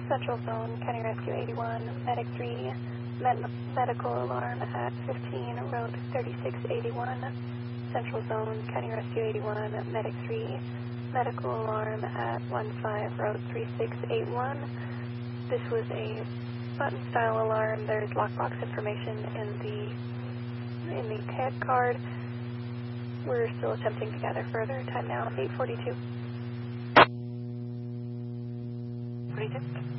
Central Zone, County Rescue 81, Medic 3, medical alarm at 15, Road 3681. Central Zone, County Rescue 81, Medic 3, medical alarm at 15, Road 3681. This was a button-style alarm. There's lockbox information in the CAD card. We're still attempting to gather further. Time now, 8:42. 42.